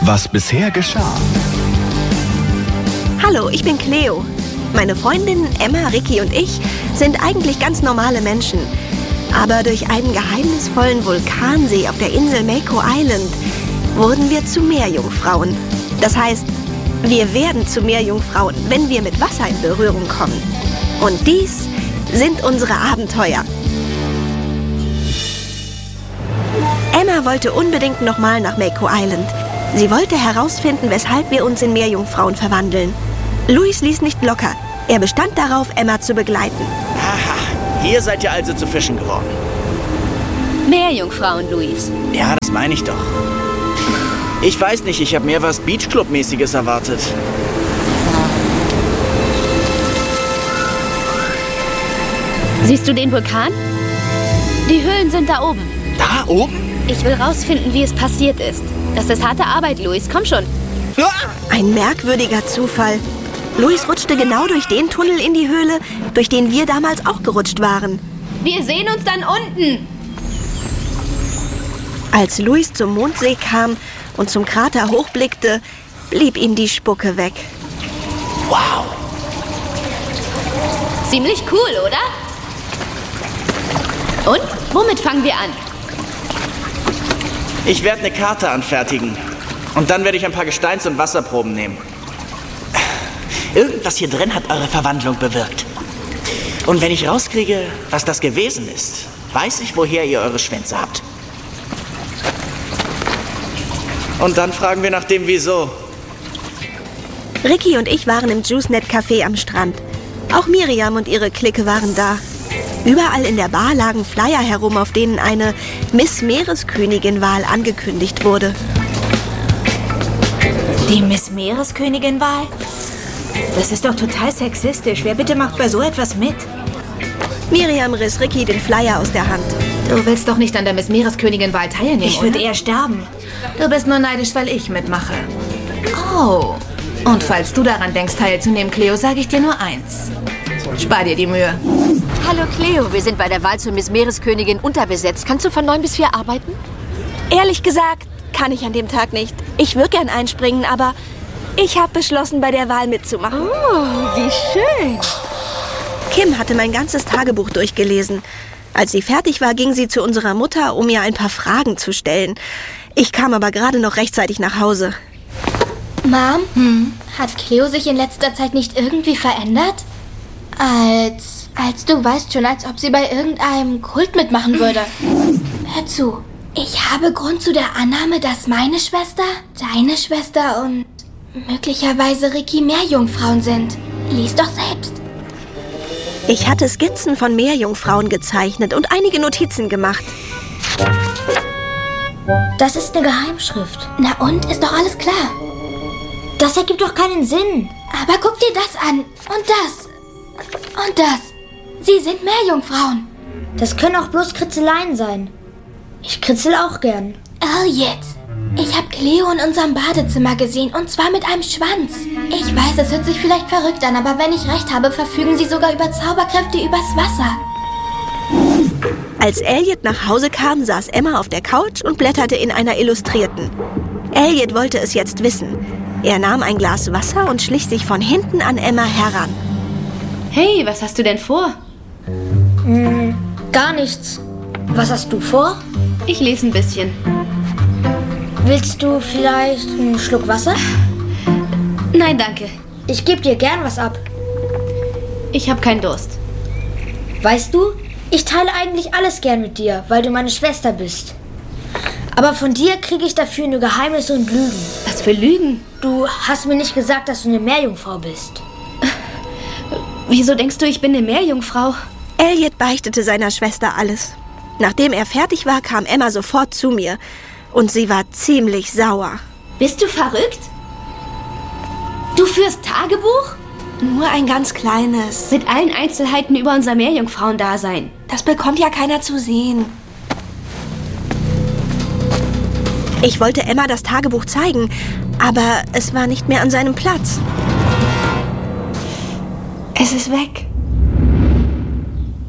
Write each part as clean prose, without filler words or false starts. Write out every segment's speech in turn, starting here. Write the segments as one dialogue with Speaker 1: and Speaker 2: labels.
Speaker 1: Was bisher geschah.
Speaker 2: Hallo, ich bin Cleo. Meine Freundinnen Emma, Ricky und ich sind eigentlich ganz normale Menschen. Aber durch einen geheimnisvollen Vulkansee auf der Insel Mako Island wurden wir zu Meerjungfrauen. Das heißt, wir werden zu Meerjungfrauen, wenn wir mit Wasser in Berührung kommen. Und dies sind unsere Abenteuer. Emma wollte unbedingt nochmal nach Mako Island. Sie wollte herausfinden, weshalb wir uns in Meerjungfrauen verwandeln. Luis ließ nicht locker. Er bestand darauf, Emma zu begleiten.
Speaker 3: Haha, hier seid ihr also zu Fischen geworden.
Speaker 4: Meerjungfrauen, Luis.
Speaker 3: Ja, das meine ich doch. Ich weiß nicht, ich habe mehr was Beachclub-mäßiges erwartet.
Speaker 4: Siehst du den Vulkan? Die Höhlen sind da oben.
Speaker 3: Da oben?
Speaker 4: Ich will rausfinden, wie es passiert ist. Das ist harte Arbeit, Luis. Komm schon.
Speaker 2: Ein merkwürdiger Zufall. Luis rutschte genau durch den Tunnel in die Höhle, durch den wir damals auch gerutscht waren.
Speaker 4: Wir sehen uns dann unten.
Speaker 2: Als Luis zum Mondsee kam und zum Krater hochblickte, blieb ihm die Spucke weg.
Speaker 3: Wow.
Speaker 4: Ziemlich cool, oder? Und? Womit fangen wir an?
Speaker 3: Ich werde eine Karte anfertigen. Und dann werde ich ein paar Gesteins- und Wasserproben nehmen. Irgendwas hier drin hat eure Verwandlung bewirkt. Und wenn ich rauskriege, was das gewesen ist, weiß ich, woher ihr eure Schwänze habt. Und dann fragen wir nach dem Wieso.
Speaker 2: Ricky und ich waren im JuiceNet Café am Strand. Auch Miriam und ihre Clique waren da. Überall in der Bar lagen Flyer herum, auf denen eine Miss Meereskönigin-Wahl angekündigt wurde.
Speaker 5: Die Miss Meereskönigin-Wahl? Das ist doch total sexistisch. Wer bitte macht bei so etwas mit?
Speaker 2: Miriam riss Ricky den Flyer aus der Hand.
Speaker 6: Du willst doch nicht an der Miss Meereskönigin-Wahl teilnehmen,
Speaker 5: Ich würde eher sterben.
Speaker 6: Du bist nur neidisch, weil ich mitmache. Oh. Und falls du daran denkst, teilzunehmen, Cleo, sage ich dir nur eins. Spar dir die Mühe.
Speaker 4: Hallo, Cleo. Wir sind bei der Wahl zur Miss Meereskönigin unterbesetzt. Kannst du von 9 bis 4 arbeiten?
Speaker 2: Ehrlich gesagt, kann ich an dem Tag nicht. Ich würde gern einspringen, aber ich habe beschlossen, bei der Wahl mitzumachen.
Speaker 4: Oh, wie schön.
Speaker 2: Kim hatte mein ganzes Tagebuch durchgelesen. Als sie fertig war, ging sie zu unserer Mutter, um ihr ein paar Fragen zu stellen. Ich kam aber gerade noch rechtzeitig nach Hause.
Speaker 7: Mom, hat Cleo sich in letzter Zeit nicht irgendwie verändert? Als du weißt schon, als ob sie bei irgendeinem Kult mitmachen würde. Hör zu, ich habe Grund zu der Annahme, dass meine Schwester, deine Schwester und möglicherweise Ricky Meerjungfrauen sind. Lies doch selbst.
Speaker 2: Ich hatte Skizzen von Meerjungfrauen gezeichnet und einige Notizen gemacht.
Speaker 5: Das ist eine Geheimschrift.
Speaker 7: Na und, ist doch alles klar.
Speaker 5: Das ergibt doch keinen Sinn.
Speaker 7: Aber guck dir das an. Und das. Und das. Sie sind Meerjungfrauen.
Speaker 5: Das können auch bloß Kritzeleien sein. Ich kritzel auch gern.
Speaker 7: Elliot, ich habe Cleo in unserem Badezimmer gesehen, und zwar mit einem Schwanz. Ich weiß, es hört sich vielleicht verrückt an, aber wenn ich recht habe, verfügen sie sogar über Zauberkräfte übers Wasser.
Speaker 2: Als Elliot nach Hause kam, saß Emma auf der Couch und blätterte in einer Illustrierten. Elliot wollte es jetzt wissen. Er nahm ein Glas Wasser und schlich sich von hinten an Emma heran.
Speaker 4: Hey, was hast du denn vor?
Speaker 5: Gar nichts. Was hast du vor?
Speaker 4: Ich lese ein bisschen.
Speaker 5: Willst du vielleicht einen Schluck Wasser?
Speaker 4: Nein, danke.
Speaker 5: Ich gebe dir gern was ab.
Speaker 4: Ich habe keinen Durst.
Speaker 5: Weißt du, ich teile eigentlich alles gern mit dir, weil du meine Schwester bist. Aber von dir kriege ich dafür nur Geheimnisse und Lügen.
Speaker 4: Was für Lügen?
Speaker 5: Du hast mir nicht gesagt, dass du eine Meerjungfrau bist.
Speaker 4: Wieso denkst du, ich bin eine Meerjungfrau?
Speaker 2: Elliot beichtete seiner Schwester alles. Nachdem er fertig war, kam Emma sofort zu mir. Und sie war ziemlich sauer.
Speaker 4: Bist du verrückt? Du führst Tagebuch?
Speaker 2: Nur ein ganz kleines.
Speaker 4: Mit allen Einzelheiten über unser Meerjungfrauendasein.
Speaker 2: Das bekommt ja keiner zu sehen. Ich wollte Emma das Tagebuch zeigen, aber es war nicht mehr an seinem Platz. Es ist weg.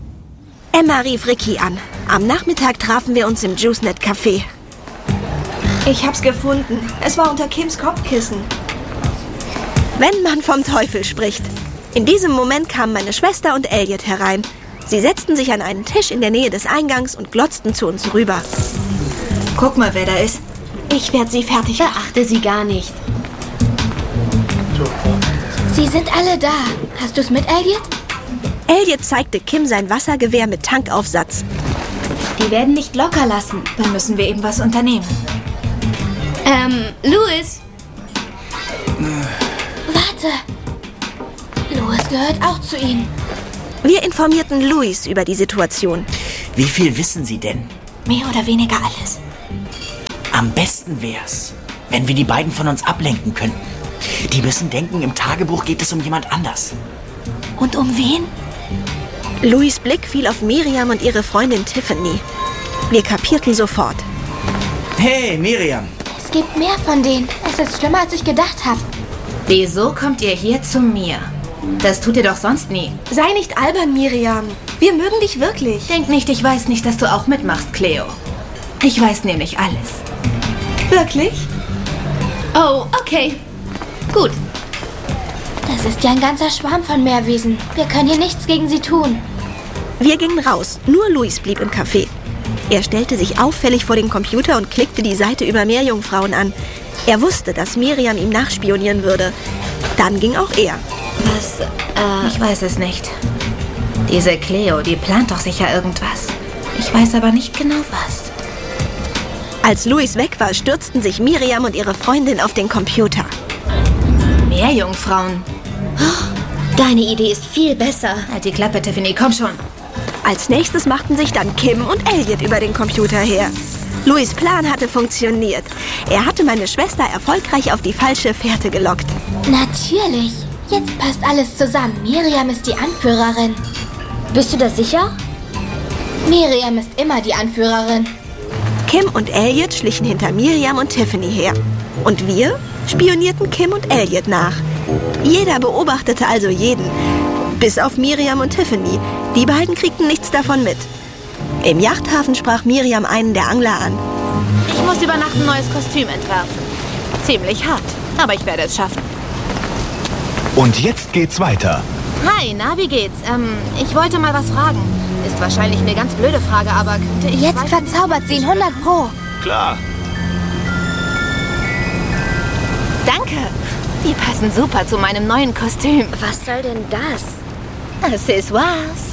Speaker 2: Emma rief Ricky an. Am Nachmittag trafen wir uns im JuiceNet Café. Ich hab's gefunden. Es war unter Kims Kopfkissen. Wenn man vom Teufel spricht. In diesem Moment kamen meine Schwester und Elliot herein. Sie setzten sich an einen Tisch in der Nähe des Eingangs und glotzten zu uns rüber.
Speaker 6: Guck mal, wer da ist.
Speaker 2: Ich werde sie fertig machen.
Speaker 7: Beachte sie gar nicht. Sie sind alle da. Hast du's mit, Elliot?
Speaker 2: Elliot zeigte Kim sein Wassergewehr mit Tankaufsatz.
Speaker 7: Die werden nicht locker lassen.
Speaker 6: Dann müssen wir eben was unternehmen.
Speaker 7: Louis. Warte. Louis gehört auch zu ihnen.
Speaker 2: Wir informierten Louis über die Situation.
Speaker 3: Wie viel wissen Sie denn?
Speaker 6: Mehr oder weniger alles.
Speaker 3: Am besten wär's, wenn wir die beiden von uns ablenken könnten. Die müssen denken, im Tagebuch geht es um jemand anders.
Speaker 6: Und um wen?
Speaker 2: Louis' Blick fiel auf Miriam und ihre Freundin Tiffany. Wir kapierten sofort.
Speaker 3: Hey, Miriam.
Speaker 7: Es gibt mehr von denen. Es ist schlimmer, als ich gedacht habe.
Speaker 6: Wieso kommt ihr hier zu mir? Das tut ihr doch sonst nie.
Speaker 2: Sei nicht albern, Miriam. Wir mögen dich wirklich.
Speaker 6: Denk nicht, ich weiß nicht, dass du auch mitmachst, Cleo. Ich weiß nämlich alles.
Speaker 2: Wirklich?
Speaker 7: Oh, okay. Gut. Das ist ja ein ganzer Schwarm von Meerwesen. Wir können hier nichts gegen sie tun.
Speaker 2: Wir gingen raus. Nur Louis blieb im Café. Er stellte sich auffällig vor den Computer und klickte die Seite über Meerjungfrauen an. Er wusste, dass Miriam ihm nachspionieren würde. Dann ging auch er.
Speaker 6: Was? Ich weiß es nicht. Diese Cleo, die plant doch sicher irgendwas. Ich weiß aber nicht genau was.
Speaker 2: Als Louis weg war, stürzten sich Miriam und ihre Freundin auf den Computer.
Speaker 6: Meerjungfrauen.
Speaker 7: Deine Idee ist viel besser.
Speaker 6: Halt die Klappe, Tiffany, komm schon.
Speaker 2: Als nächstes machten sich dann Kim und Elliot über den Computer her. Louis' Plan hatte funktioniert. Er hatte meine Schwester erfolgreich auf die falsche Fährte gelockt.
Speaker 7: Natürlich. Jetzt passt alles zusammen. Miriam ist die Anführerin. Bist du da sicher? Miriam ist immer die Anführerin.
Speaker 2: Kim und Elliot schlichen hinter Miriam und Tiffany her. Und wir spionierten Kim und Elliot nach. Jeder beobachtete also jeden. Bis auf Miriam und Tiffany. Die beiden kriegten nichts davon mit. Im Yachthafen sprach Miriam einen der Angler an.
Speaker 6: Ich muss über Nacht ein neues Kostüm entwerfen. Ziemlich hart, aber ich werde es schaffen.
Speaker 1: Und jetzt geht's weiter.
Speaker 6: Hi, na, wie geht's? Ich wollte mal was fragen. Ist wahrscheinlich eine ganz blöde Frage, aber könnte ich...
Speaker 7: Jetzt verzaubert sie ihn 100 Pro.
Speaker 1: Klar.
Speaker 6: Danke. Die passen super zu meinem neuen Kostüm.
Speaker 7: Was soll denn das?
Speaker 6: Accessoires.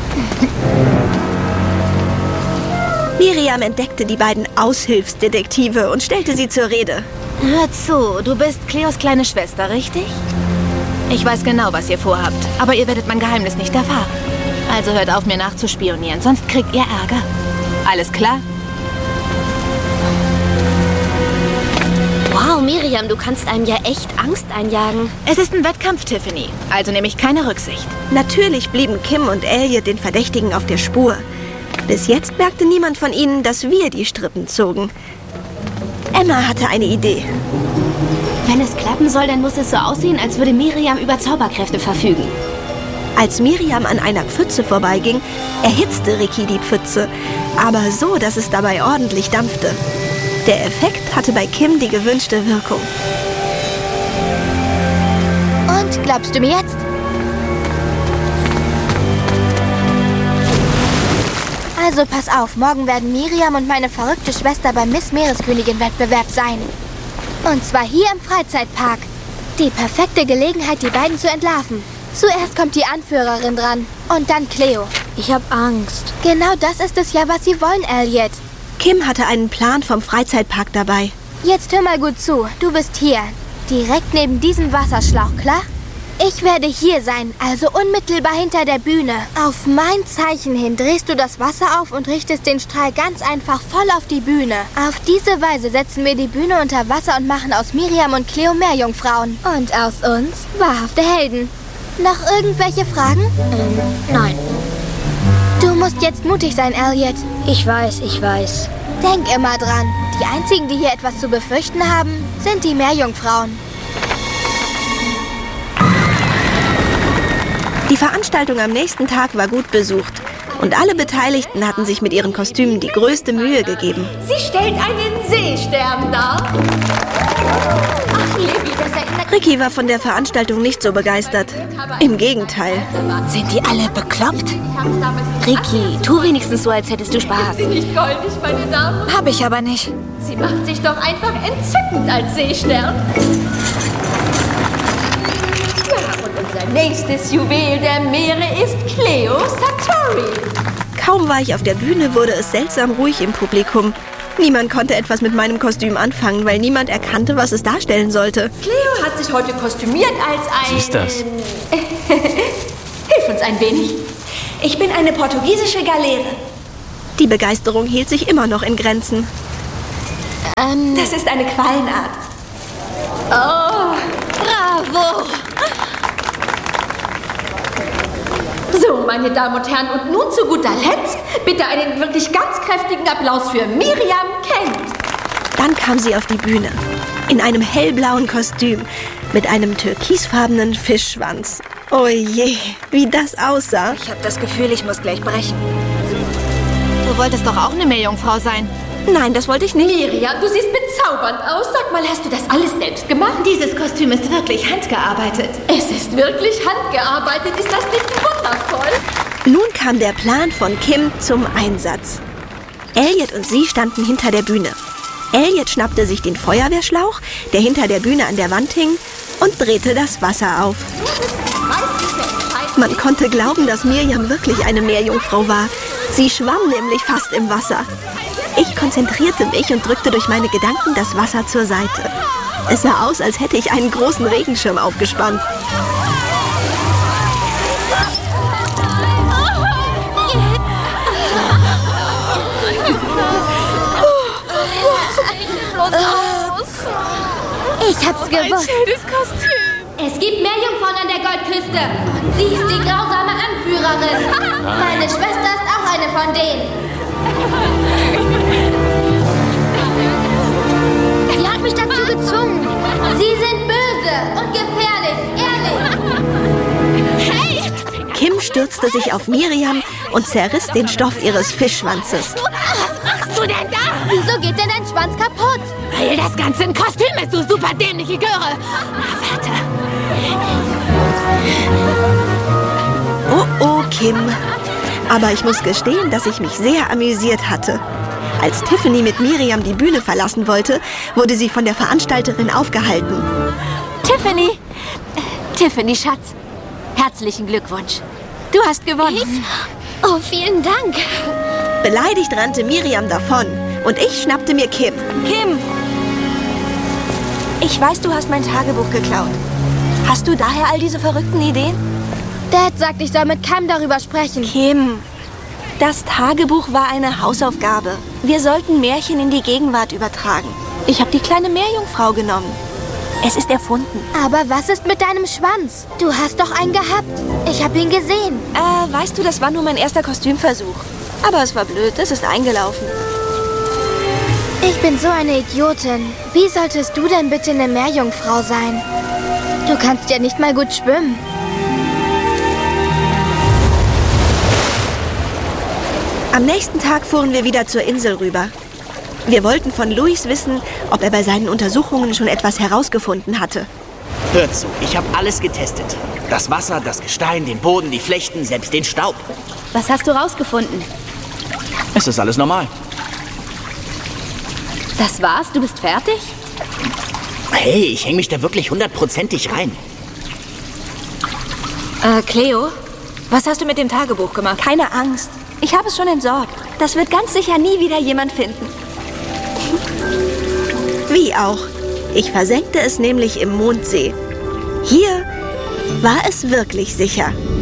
Speaker 2: Miriam entdeckte die beiden Aushilfsdetektive und stellte sie zur Rede.
Speaker 6: Hör zu, du bist Cleos kleine Schwester, richtig? Ich weiß genau, was ihr vorhabt, aber ihr werdet mein Geheimnis nicht erfahren. Also hört auf, mir nachzuspionieren, sonst kriegt ihr Ärger. Alles klar?
Speaker 7: Wow, Miriam, du kannst einem ja echt Angst einjagen.
Speaker 6: Es ist ein Wettkampf, Tiffany, also nehme ich keine Rücksicht.
Speaker 2: Natürlich blieben Kim und Elliot den Verdächtigen auf der Spur. Bis jetzt merkte niemand von ihnen, dass wir die Strippen zogen. Emma hatte eine Idee.
Speaker 7: Wenn es klappen soll, dann muss es so aussehen, als würde Miriam über Zauberkräfte verfügen.
Speaker 2: Als Miriam an einer Pfütze vorbeiging, erhitzte Ricky die Pfütze, aber so, dass es dabei ordentlich dampfte. Der Effekt hatte bei Kim die gewünschte Wirkung.
Speaker 7: Und glaubst du mir jetzt? Also pass auf, morgen werden Miriam und meine verrückte Schwester beim Miss Meereskönigin-Wettbewerb sein. Und zwar hier im Freizeitpark. Die perfekte Gelegenheit, die beiden zu entlarven. Zuerst kommt die Anführerin dran und dann Cleo. Ich hab Angst. Genau das ist es ja, was sie wollen, Elliot.
Speaker 2: Kim hatte einen Plan vom Freizeitpark dabei.
Speaker 7: Jetzt hör mal gut zu. Du bist hier, direkt neben diesem Wasserschlauch, klar? Ich werde hier sein, also unmittelbar hinter der Bühne. Auf mein Zeichen hin drehst du das Wasser auf und richtest den Strahl ganz einfach voll auf die Bühne. Auf diese Weise setzen wir die Bühne unter Wasser und machen aus Miriam und Cleo Meerjungfrauen. Und aus uns wahrhafte Helden. Noch irgendwelche Fragen?
Speaker 5: Nein.
Speaker 7: Du musst jetzt mutig sein, Elliot.
Speaker 5: Ich weiß.
Speaker 7: Denk immer dran. Die einzigen, die hier etwas zu befürchten haben, sind die Meerjungfrauen.
Speaker 2: Die Veranstaltung am nächsten Tag war gut besucht. Und alle Beteiligten hatten sich mit ihren Kostümen die größte Mühe gegeben.
Speaker 8: Sie stellt einen Seestern dar. Ach, Libby, das erinnert...
Speaker 2: Ricky war von der Veranstaltung nicht so begeistert. Im Gegenteil.
Speaker 6: Sind die alle bekloppt? Ricky, tu wenigstens so, als hättest du Spaß.
Speaker 8: Ist sie nicht goldig, meine Damen?
Speaker 6: Hab ich aber nicht.
Speaker 8: Sie macht sich doch einfach entzückend als Seestern. Ja, und unser nächstes Juwel der Meere ist Cleo Sartori.
Speaker 2: Kaum war ich auf der Bühne, wurde es seltsam ruhig im Publikum. Niemand konnte etwas mit meinem Kostüm anfangen, weil niemand erkannte, was es darstellen sollte.
Speaker 8: Cleo hat sich heute kostümiert als ein...
Speaker 1: Was ist das?
Speaker 8: Hilf uns ein wenig.
Speaker 2: Ich bin eine portugiesische Galeere. Die Begeisterung hielt sich immer noch in Grenzen.
Speaker 8: Das ist eine Quallenart. Oh, bravo! So, meine Damen und Herren, und nun zu guter Letzt bitte einen wirklich ganz kräftigen Applaus für Miriam Kent.
Speaker 2: Dann kam sie auf die Bühne. In einem hellblauen Kostüm mit einem türkisfarbenen Fischschwanz. Oh je, wie das aussah.
Speaker 6: Ich habe das Gefühl, ich muss gleich brechen. Du wolltest doch auch eine Meerjungfrau sein.
Speaker 2: Nein, das wollte ich nicht.
Speaker 8: Miriam, du siehst bezaubernd aus. Sag mal, hast du das alles selbst gemacht?
Speaker 7: Dieses Kostüm ist wirklich handgearbeitet.
Speaker 8: Es ist wirklich handgearbeitet. Ist das nicht wundervoll?
Speaker 2: Nun kam der Plan von Kim zum Einsatz. Elliot und sie standen hinter der Bühne. Elliot schnappte sich den Feuerwehrschlauch, der hinter der Bühne an der Wand hing, und drehte das Wasser auf. Man konnte glauben, dass Miriam wirklich eine Meerjungfrau war. Sie schwamm nämlich fast im Wasser. Ich konzentrierte mich und drückte durch meine Gedanken das Wasser zur Seite. Es sah aus, als hätte ich einen großen Regenschirm aufgespannt.
Speaker 7: Ich hab's gewusst.
Speaker 9: Es gibt Meerjungfrauen an der Goldküste. Und sie ist die grausame Anführerin. Meine Schwester ist auch eine von denen. Sie hat mich dazu gezwungen. Sie sind böse und gefährlich, ehrlich.
Speaker 7: Hey!
Speaker 2: Kim stürzte sich auf Miriam und zerriss den Stoff ihres Fischschwanzes.
Speaker 7: Was machst du denn da?
Speaker 9: Wieso geht denn dein Schwanz kaputt?
Speaker 7: Weil das Ganze ein Kostüm ist, du super dämliche Göre. Na, warte.
Speaker 2: Oh, Kim. Aber ich muss gestehen, dass ich mich sehr amüsiert hatte. Als Tiffany mit Miriam die Bühne verlassen wollte, wurde sie von der Veranstalterin aufgehalten.
Speaker 4: Tiffany! Tiffany, Schatz. Herzlichen Glückwunsch. Du hast gewonnen.
Speaker 7: Oh, vielen Dank.
Speaker 2: Beleidigt rannte Miriam davon und ich schnappte mir Kim. Kim! Ich weiß, du hast mein Tagebuch geklaut. Hast du daher all diese verrückten Ideen?
Speaker 9: Dad sagt, ich soll mit Cam darüber sprechen.
Speaker 2: Kim, das Tagebuch war eine Hausaufgabe. Wir sollten Märchen in die Gegenwart übertragen. Ich habe die kleine Meerjungfrau genommen. Es ist erfunden.
Speaker 9: Aber was ist mit deinem Schwanz? Du hast doch einen gehabt. Ich habe ihn gesehen.
Speaker 2: Weißt du, das war nur mein erster Kostümversuch. Aber es war blöd, es ist eingelaufen.
Speaker 9: Ich bin so eine Idiotin. Wie solltest du denn bitte eine Meerjungfrau sein? Du kannst ja nicht mal gut schwimmen.
Speaker 2: Am nächsten Tag fuhren wir wieder zur Insel rüber. Wir wollten von Louis wissen, ob er bei seinen Untersuchungen schon etwas herausgefunden hatte.
Speaker 3: Hört zu, ich habe alles getestet. Das Wasser, das Gestein, den Boden, die Flechten, selbst den Staub.
Speaker 4: Was hast du rausgefunden?
Speaker 3: Es ist alles normal.
Speaker 4: Das war's? Du bist fertig?
Speaker 3: Hey, ich hänge mich da wirklich 100%ig rein.
Speaker 6: Cleo, was hast du mit dem Tagebuch gemacht?
Speaker 2: Keine Angst. Ich habe es schon entsorgt. Das wird ganz sicher nie wieder jemand finden. Wie auch. Ich versenkte es nämlich im Mondsee. Hier war es wirklich sicher.